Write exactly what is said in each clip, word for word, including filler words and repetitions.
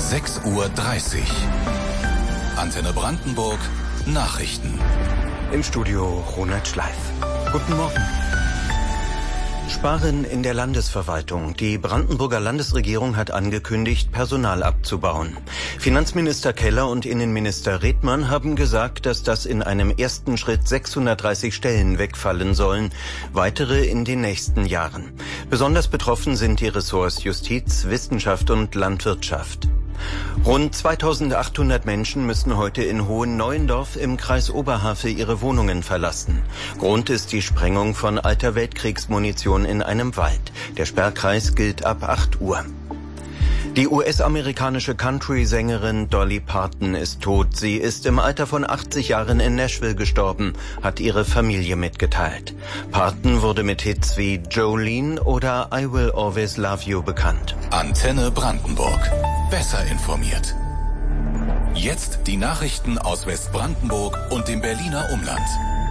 sechs Uhr dreißig. Antenne Brandenburg, Nachrichten. Im Studio Ronald Schleif. Guten Morgen. Sparen in der Landesverwaltung. Die Brandenburger Landesregierung hat angekündigt, Personal abzubauen. Finanzminister Keller und Innenminister Redmann haben gesagt, dass das in einem ersten Schritt sechshundertdreißig Stellen wegfallen sollen, weitere in den nächsten Jahren. Besonders betroffen sind die Ressorts Justiz, Wissenschaft und Landwirtschaft. Rund zweitausendachthundert Menschen müssen heute in Hohen-Neuendorf im Kreis Oberhavel ihre Wohnungen verlassen. Grund ist die Sprengung von alter Weltkriegsmunition in einem Wald. Der Sperrkreis gilt ab acht Uhr. Die U S-amerikanische Country-Sängerin Dolly Parton ist tot. Sie ist im Alter von achtzig Jahren in Nashville gestorben, hat ihre Familie mitgeteilt. Parton wurde mit Hits wie Jolene oder I Will Always Love You bekannt. Antenne Brandenburg. Besser informiert. Jetzt die Nachrichten aus Westbrandenburg und dem Berliner Umland.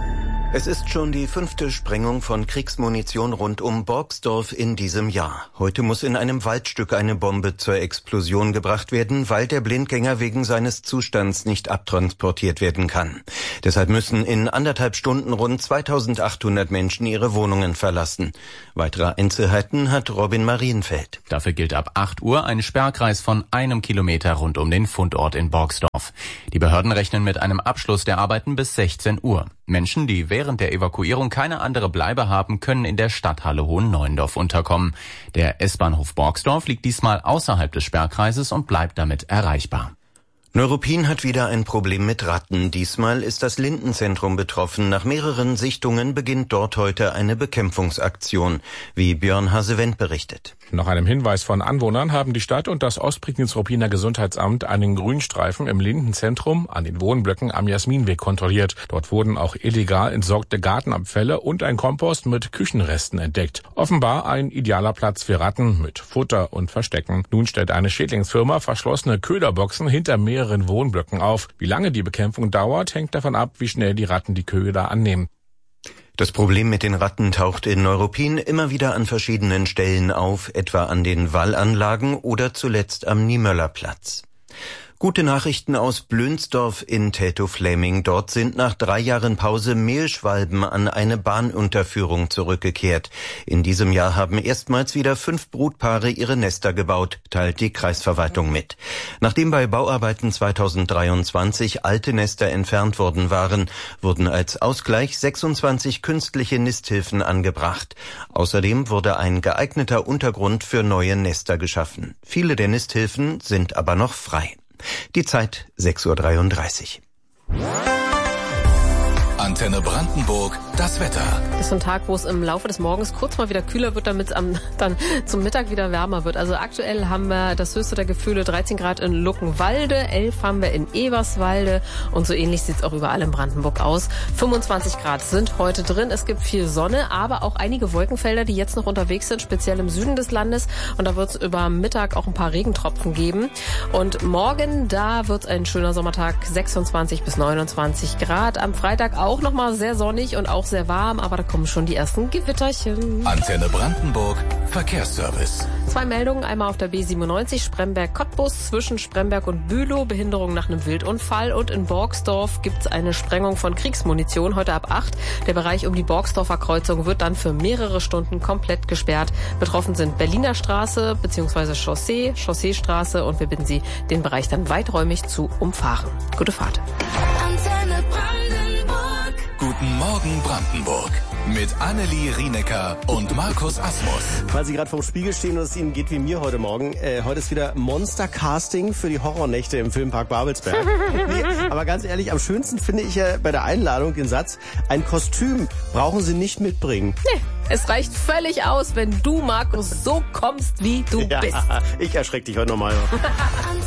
Es ist schon die fünfte Sprengung von Kriegsmunition rund um Borgsdorf in diesem Jahr. Heute muss in einem Waldstück eine Bombe zur Explosion gebracht werden, weil der Blindgänger wegen seines Zustands nicht abtransportiert werden kann. Deshalb müssen in anderthalb Stunden rund zweitausendachthundert Menschen ihre Wohnungen verlassen. Weitere Einzelheiten hat Robin Marienfeld. Dafür gilt ab acht Uhr ein Sperrkreis von einem Kilometer rund um den Fundort in Borgsdorf. Die Behörden rechnen mit einem Abschluss der Arbeiten bis sechzehn Uhr. Menschen, die während der Evakuierung keine andere Bleibe haben, können in der Stadthalle Hohen-Neuendorf unterkommen. Der S-Bahnhof Borgsdorf liegt diesmal außerhalb des Sperrkreises und bleibt damit erreichbar. Neuruppin hat wieder ein Problem mit Ratten. Diesmal ist das Lindenzentrum betroffen. Nach mehreren Sichtungen beginnt dort heute eine Bekämpfungsaktion, wie Björn Hasewendt berichtet. Nach einem Hinweis von Anwohnern haben die Stadt und das Ostprignitz-Ruppiner Gesundheitsamt einen Grünstreifen im Lindenzentrum an den Wohnblöcken am Jasminweg kontrolliert. Dort wurden auch illegal entsorgte Gartenabfälle und ein Kompost mit Küchenresten entdeckt. Offenbar ein idealer Platz für Ratten mit Futter und Verstecken. Nun stellt eine Schädlingsfirma verschlossene Köderboxen hinter mehreren Wohnblöcken auf. Wie lange die Bekämpfung dauert, hängt davon ab, wie schnell die Ratten die Köder annehmen. Das Problem mit den Ratten taucht in Neuruppin immer wieder an verschiedenen Stellen auf, etwa an den Wallanlagen oder zuletzt am Niemöllerplatz. Gute Nachrichten aus Blönsdorf in Teltow-Fläming. Dort sind nach drei Jahren Pause Mehlschwalben an eine Bahnunterführung zurückgekehrt. In diesem Jahr haben erstmals wieder fünf Brutpaare ihre Nester gebaut, teilt die Kreisverwaltung mit. Nachdem bei Bauarbeiten zweitausenddreiundzwanzig alte Nester entfernt worden waren, wurden als Ausgleich sechsundzwanzig künstliche Nisthilfen angebracht. Außerdem wurde ein geeigneter Untergrund für neue Nester geschaffen. Viele der Nisthilfen sind aber noch frei. Die Zeit sechs Uhr dreiunddreißig. Antenne Brandenburg, das Wetter. Das ist so ein Tag, wo es im Laufe des Morgens kurz mal wieder kühler wird, damit es am, dann zum Mittag wieder wärmer wird. Also aktuell haben wir das höchste der Gefühle dreizehn Grad in Luckenwalde, elf haben wir in Eberswalde und so ähnlich sieht es auch überall in Brandenburg aus. fünfundzwanzig Grad sind heute drin. Es gibt viel Sonne, aber auch einige Wolkenfelder, die jetzt noch unterwegs sind, speziell im Süden des Landes. Und da wird es über Mittag auch ein paar Regentropfen geben. Und morgen, da wird es ein schöner Sommertag, sechsundzwanzig bis neunundzwanzig Grad. Am Freitag auch Auch nochmal sehr sonnig und auch sehr warm, aber da kommen schon die ersten Gewitterchen. Antenne Brandenburg, Verkehrsservice. Zwei Meldungen, einmal auf der B siebenundneunzig Spremberg-Cottbus zwischen Spremberg und Bülow, Behinderung nach einem Wildunfall. Und in Borgsdorf gibt es eine Sprengung von Kriegsmunition heute ab acht. Der Bereich um die Borgsdorfer Kreuzung wird dann für mehrere Stunden komplett gesperrt. Betroffen sind Berliner Straße bzw. Chaussee, Chausseestraße und wir bitten Sie, den Bereich dann weiträumig zu umfahren. Gute Fahrt. Antenne Brandenburg. Guten Morgen Brandenburg. Mit Annelie Rienecker und Markus Asmus. Weil Sie gerade vorm Spiegel stehen und es Ihnen geht wie mir heute Morgen. Äh, heute ist wieder Monster-Casting für die Horrornächte im Filmpark Babelsberg. Nee, aber ganz ehrlich, am schönsten finde ich ja bei der Einladung den Satz, ein Kostüm brauchen Sie nicht mitbringen. Nee, es reicht völlig aus, wenn du, Markus, so kommst, wie du ja, bist. Ich erschreck dich heute nochmal.